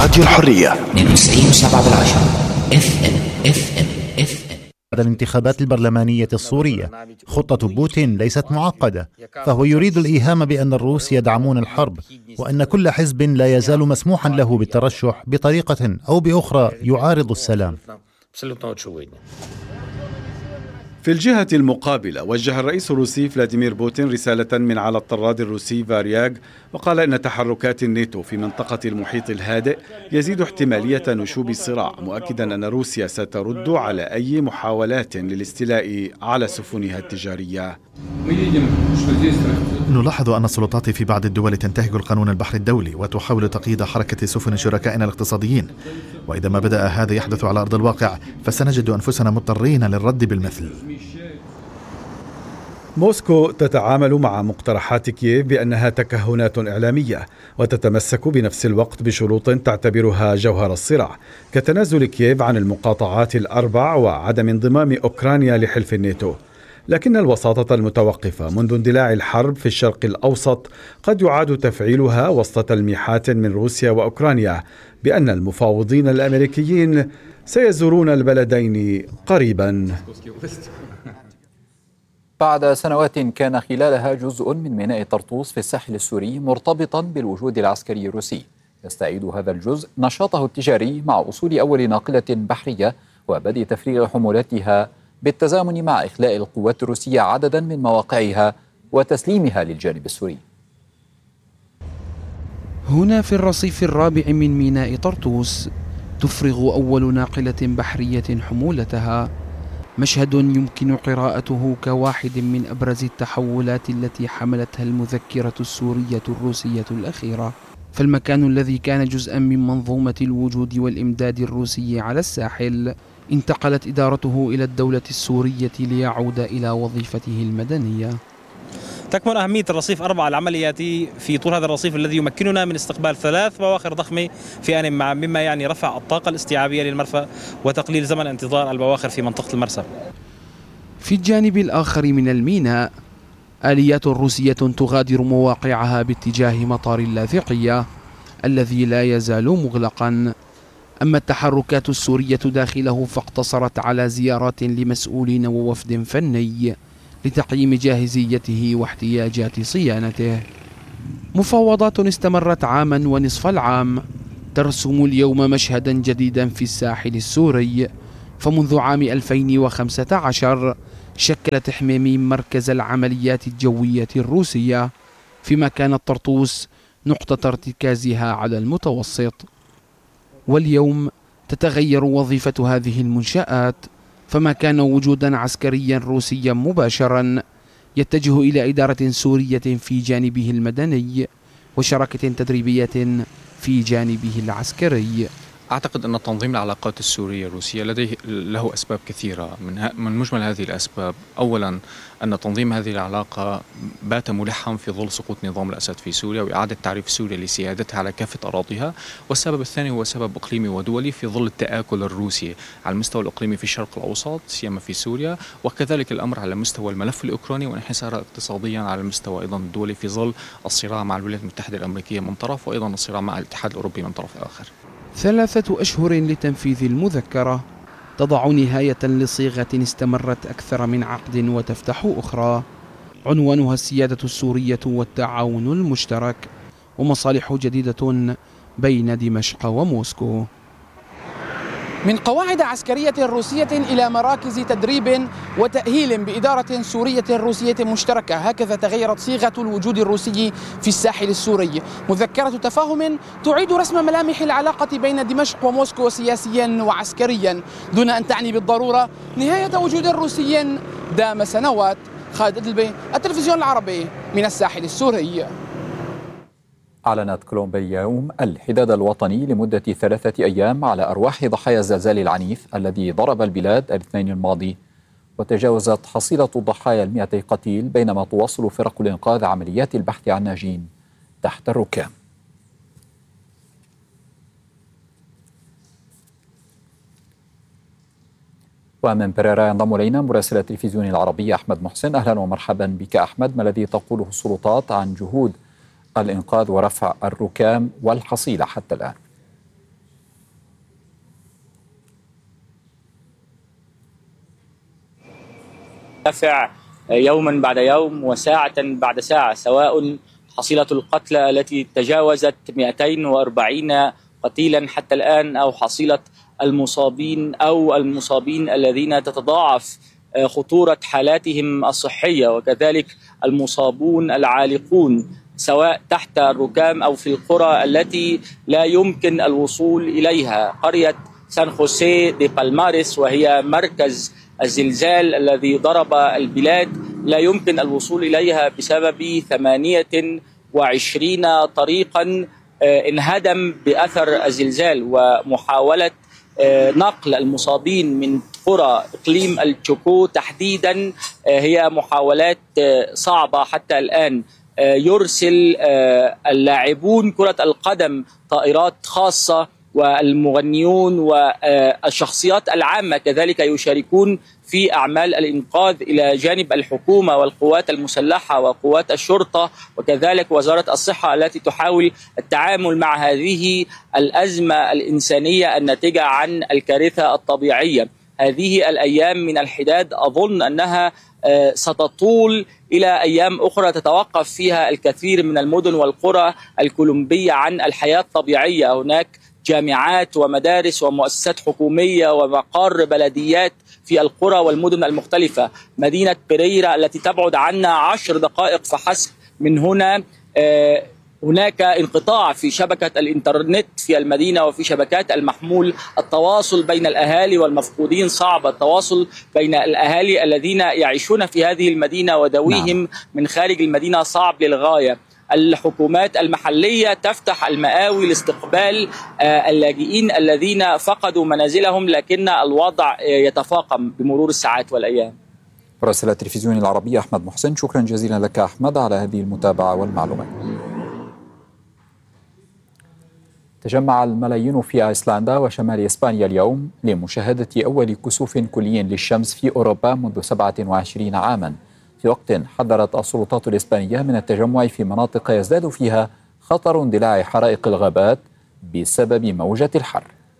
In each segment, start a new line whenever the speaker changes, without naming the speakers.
راديو الحرية
92.7 FM.
بعد الانتخابات البرلمانية السورية خطة بوتين ليست معقدة، فهو يريد الإيهام بأن الروس يدعمون الحرب، وأن كل حزب لا يزال مسموحا له بالترشح بطريقة أو بأخرى يعارض السلام.
في الجهة المقابلة وجه الرئيس الروسي فلاديمير بوتين رسالة من على الطراد الروسي فارياغ، وقال إن تحركات الناتو في منطقة المحيط الهادئ يزيد احتمالية نشوب الصراع، مؤكدا أن روسيا سترد على أي محاولات للاستيلاء على سفنها التجارية.
نلاحظ أن السلطات في بعض الدول تنتهك القانون البحري الدولي وتحاول تقييد حركة سفن شركائنا الاقتصاديين، وإذا ما بدأ هذا يحدث على أرض الواقع فسنجد أنفسنا مضطرين للرد بالمثل.
موسكو تتعامل مع مقترحات كييف بأنها تكهنات إعلامية، وتتمسك بنفس الوقت بشروط تعتبرها جوهر الصراع، كتنازل كييف عن المقاطعات الأربع وعدم انضمام أوكرانيا لحلف الناتو. لكن الوساطة المتوقفة منذ اندلاع الحرب في الشرق الأوسط قد يعاد تفعيلها وسط تلميحات من روسيا وأوكرانيا بأن المفاوضين الأمريكيين سيزورون البلدين قريبا.
بعد سنوات كان خلالها جزء من ميناء طرطوس في الساحل السوري مرتبطا بالوجود العسكري الروسي، يستعيد هذا الجزء نشاطه التجاري مع وصول أول ناقلة بحرية وبدء تفريغ حمولاتها بالتزامن مع إخلاء القوات الروسية عددا من مواقعها وتسليمها للجانب السوري.
هنا في الرصيف الرابع من ميناء طرطوس تفرغ أول ناقلة بحرية حمولتها، مشهد يمكن قراءته كواحد من أبرز التحولات التي حملتها المذكرة السورية الروسية الأخيرة. فالمكان الذي كان جزءا من منظومة الوجود والإمداد الروسي على الساحل انتقلت إدارته إلى الدولة السورية ليعود إلى وظيفته المدنية.
تكمن أهمية الرصيف 4 العملياتي في طول هذا الرصيف الذي يمكننا من استقبال 3 بواخر ضخمة في آن مع، مما يعني رفع الطاقة الاستيعابية للمرفأ وتقليل زمن انتظار البواخر في منطقة المرسى. في الجانب الآخر من الميناء آليات روسية تغادر مواقعها باتجاه مطار اللاذقية الذي لا يزال مغلقا. أما التحركات السورية داخله فاقتصرت على زيارات لمسؤولين ووفد فني لتقييم جاهزيته واحتياجات صيانته. مفاوضات استمرت عاما ونصف العام ترسم اليوم مشهدا جديدا في الساحل السوري. فمنذ عام 2015 شكلت حميميم مركز العمليات الجوية الروسية، فيما كانت طرطوس نقطة ارتكازها على المتوسط. واليوم تتغير وظيفة هذه المنشآت، فما كان وجودا عسكريا روسيا مباشرا يتجه إلى إدارة سورية في جانبه المدني وشراكة تدريبية في جانبه العسكري.
أعتقد أن تنظيم العلاقات السورية الروسية له أسباب كثيرة. من مجمل هذه الأسباب أولا أن تنظيم هذه العلاقة بات ملحا في ظل سقوط نظام الأسد في سوريا وإعادة تعريف سوريا لسيادتها على كافة أراضيها. والسبب الثاني هو سبب إقليمي ودولي في ظل التآكل الروسي على المستوى الإقليمي في الشرق الأوسط سيما في سوريا، وكذلك الأمر على مستوى الملف الأوكراني وانحسارا اقتصاديا على المستوى أيضا الدولي في ظل الصراع مع الولايات المتحدة الأمريكية من طرف وأيضا الصراع مع الاتحاد الأوروبي من طرف آخر.
3 أشهر لتنفيذ المذكرة تضع نهاية لصيغة استمرت أكثر من عقد وتفتح أخرى، عنوانها السيادة السورية والتعاون المشترك ومصالح جديدة بين دمشق وموسكو.
من قواعد عسكرية روسية إلى مراكز تدريب وتأهيل بإدارة سورية روسية مشتركة، هكذا تغيرت صيغة الوجود الروسي في الساحل السوري. مذكرة تفاهم تعيد رسم ملامح العلاقة بين دمشق وموسكو سياسيا وعسكريا، دون أن تعني بالضرورة نهاية وجود روسي دام سنوات. خالد أدلبي، التلفزيون العربي من الساحل السوري.
أعلنت كولومبيا اليوم الحداد الوطني لمدة 3 أيام على أرواح ضحايا الزلزال العنيف الذي ضرب البلاد الاثنين الماضي، وتجاوزت حصيلة الضحايا 200 قتيل، بينما تواصل فرق الإنقاذ عمليات البحث عن ناجين تحت الركام. ومن بريرا ينضم إلينا مراسل التلفزيون العربي أحمد محسن. أهلا ومرحبا بك أحمد. ما الذي تقوله السلطات عن جهود الإنقاذ ورفع الركام والحصيلة حتى الآن؟
ترتفع يوما بعد يوم وساعة بعد ساعة، سواء حصيلة القتلى التي تجاوزت 240 قتيلا حتى الآن، أو حصيلة المصابين أو المصابين الذين تتضاعف خطورة حالاتهم الصحية، وكذلك المصابون العالقون سواء تحت الركام أو في القرى التي لا يمكن الوصول إليها. قرية سان خوسيه دي بالماريس وهي مركز الزلزال الذي ضرب البلاد لا يمكن الوصول إليها بسبب 28 طريقا انهدم بأثر الزلزال، ومحاولة نقل المصابين من قرى إقليم التشوكو تحديدا هي محاولات صعبة حتى الآن. يرسل اللاعبون كرة القدم طائرات خاصة، والمغنيون والشخصيات العامة كذلك يشاركون في أعمال الإنقاذ إلى جانب الحكومة والقوات المسلحة وقوات الشرطة، وكذلك وزارة الصحة التي تحاول التعامل مع هذه الأزمة الإنسانية الناتجة عن الكارثة الطبيعية. هذه الأيام من الحداد أظن أنها ستطول إلى أيام أخرى تتوقف فيها الكثير من المدن والقرى الكولومبية عن الحياة الطبيعية. هناك جامعات ومدارس ومؤسسات حكومية ومقار بلديات في القرى والمدن المختلفة. مدينة بيريرا التي تبعد عنا 10 دقائق فحسب من هنا، هناك انقطاع في شبكة الإنترنت في المدينة وفي شبكات المحمول. التواصل بين الأهالي والمفقودين صعب، التواصل بين الأهالي الذين يعيشون في هذه المدينة وذويهم من خارج المدينة صعب للغاية. الحكومات المحلية تفتح المآوي لاستقبال اللاجئين الذين فقدوا منازلهم، لكن الوضع يتفاقم بمرور الساعات والأيام.
مراسل التلفزيون العربي أحمد محسن، شكرا جزيلا لك أحمد على هذه المتابعة والمعلومات. تجمع الملايين في أيسلندا وشمال إسبانيا اليوم لمشاهدة أول كسوف كلي للشمس في أوروبا منذ 27 عاما، في وقت حذرت السلطات الإسبانية من التجمع في مناطق يزداد فيها خطر اندلاع حرائق الغابات بسبب موجة الحر.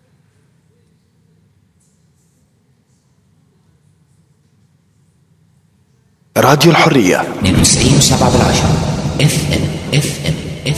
راديو الحرية
92.7 FM.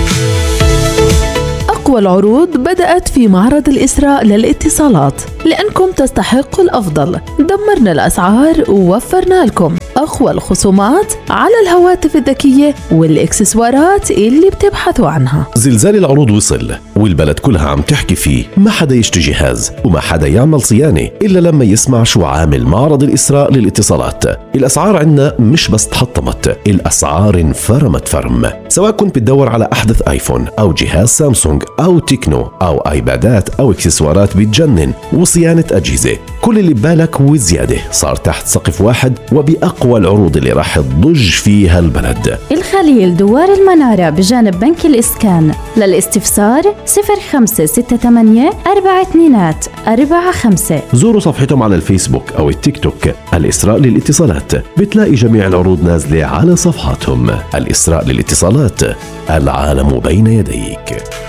أقوى العروض بدأت في معرض الإسراء للاتصالات، لأنكم تستحقوا الأفضل. دمرنا الأسعار ووفرنا لكم أقوى الخصومات على الهواتف الذكية والإكسسوارات اللي بتبحثوا عنها.
زلزال العروض وصل والبلد كلها عم تحكي فيه، ما حدا يشتري جهاز وما حدا يعمل صيانة إلا لما يسمع شو عامل معرض الإسراء للاتصالات. الأسعار عندنا مش بس تحطمت، الأسعار انفرمت فرم. سواء كنت بتدور على أحدث آيفون أو جهاز سامسونج أو تكنو أو آيبادات أو إكسسوارات بتجنن وصيانة أجهزة، كل اللي ببالك وزيادة صار تحت سقف واحد وبأقوى العروض اللي راح تضج فيها البلد.
الخليل دوار المنارة بجانب بنك الإسكان. للاستفسار 0568 4245.
زوروا صفحتهم على الفيسبوك أو التيك توك الإسراء للاتصالات، بتلاقي جميع العروض نازلة على صفحاتهم. الإسراء للاتصالات، العالم بين يديك.